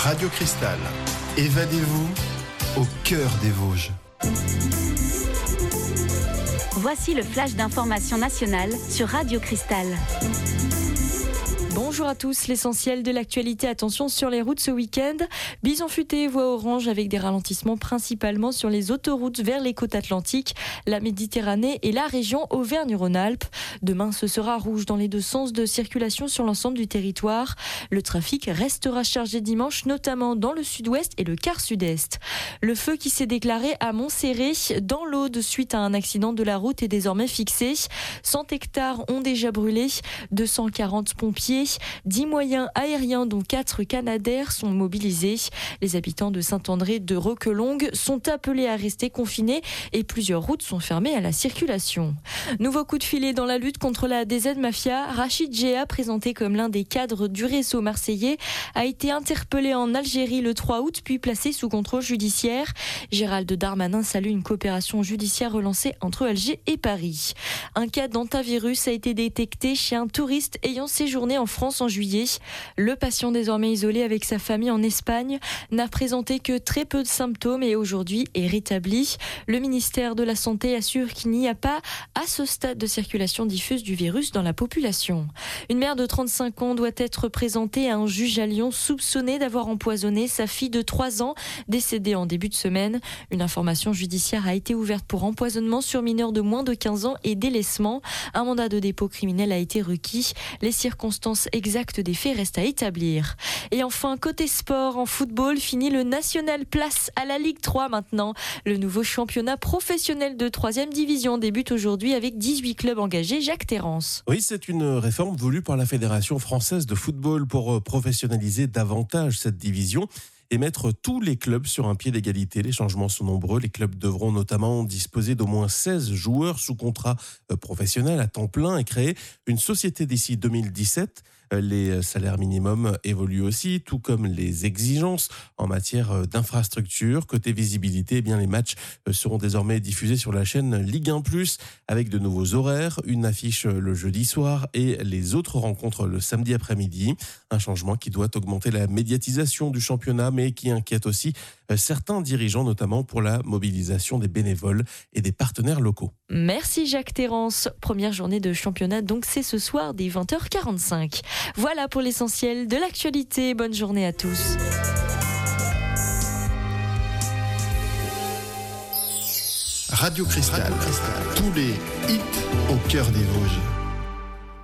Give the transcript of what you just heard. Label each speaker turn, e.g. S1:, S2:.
S1: Radio Cristal. Évadez-vous au cœur des Vosges.
S2: Voici le flash d'information nationale sur Radio Cristal.
S3: Bonjour à tous, l'essentiel de l'actualité, attention sur les routes ce week-end. Bison futé, voie orange avec des ralentissements principalement sur les autoroutes vers les côtes atlantiques, la Méditerranée et la région Auvergne-Rhône-Alpes. Demain, ce sera rouge dans les deux sens de circulation sur l'ensemble du territoire. Le trafic restera chargé dimanche, notamment dans le sud-ouest et le quart sud-est. Le feu qui s'est déclaré à Montserré, dans l'Aude, suite à un accident de la route est désormais fixé. 100 hectares ont déjà brûlé, 240 pompiers, 10 moyens aériens dont 4 Canadair sont mobilisés. Les habitants de Saint-André de Roquelongue sont appelés à rester confinés et plusieurs routes sont fermées à la circulation. Nouveau coup de filet dans la lutte contre la DZ Mafia. Rachid Géa, présenté comme l'un des cadres du réseau marseillais, a été interpellé en Algérie le 3 août puis placé sous contrôle judiciaire. Gérald Darmanin salue une coopération judiciaire relancée entre Alger et Paris. Un cas d'hantavirus a été détecté chez un touriste ayant séjourné en France en juillet. Le patient, désormais isolé avec sa famille en Espagne, n'a présenté que très peu de symptômes et aujourd'hui est rétabli. Le ministère de la Santé assure qu'il n'y a pas à ce stade de circulation diffuse du virus dans la population. Une mère de 35 ans doit être présentée à un juge à Lyon soupçonnée d'avoir empoisonné sa fille de 3 ans décédée en début de semaine. Une information judiciaire a été ouverte pour empoisonnement sur mineur de moins de 15 ans et délaissement. Un mandat de dépôt criminel a été requis. Les circonstances exactes des faits restent à établir. Et enfin, côté sport, en football, fini le national, place à la Ligue 3 maintenant. Le nouveau championnat professionnel de 3e division débute aujourd'hui avec 18 clubs engagés. Jacques Terrance.
S4: Oui, c'est une réforme voulue par la Fédération française de football pour professionnaliser davantage cette division et mettre tous les clubs sur un pied d'égalité. Les changements sont nombreux. Les clubs devront notamment disposer d'au moins 16 joueurs sous contrat professionnel à temps plein et créer une société d'ici 2017. Les salaires minimums évoluent aussi, tout comme les exigences en matière d'infrastructure. Côté visibilité, eh bien les matchs seront désormais diffusés sur la chaîne Ligue 1+, avec de nouveaux horaires, une affiche le jeudi soir et les autres rencontres le samedi après-midi. Un changement qui doit augmenter la médiatisation du championnat, mais qui inquiète aussi certains dirigeants, notamment pour la mobilisation des bénévoles et des partenaires locaux.
S3: Merci Jacques Terrance. Première journée de championnat, donc c'est ce soir dès 20h45. Voilà pour l'essentiel de l'actualité. Bonne journée à tous.
S1: Radio Cristal. Tous les hits au cœur des Vosges.